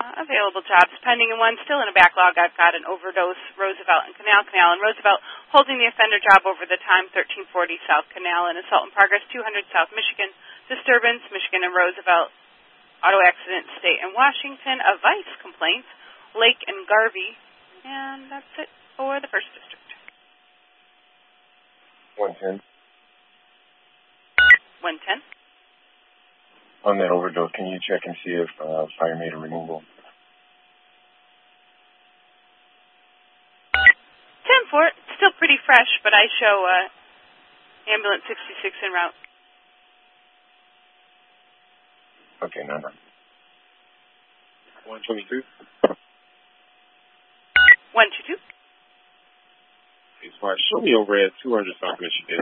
Available jobs pending and one still in a backlog. I've got an overdose, Roosevelt and Canal and Roosevelt, holding the offender job over the time, 1340 South Canal, and assault in progress, 200 South Michigan. Disturbance, Michigan and Roosevelt. Auto accident, State and Washington. A vice complaint, Lake and Garvey. And that's it for the first district. 110. 110. On that overdose, can you check and see if fire made a removal? 10-4, still pretty fresh, but I show ambulance 66 en route. Okay, no. 122. 122. As far as show me over at 200 South Michigan.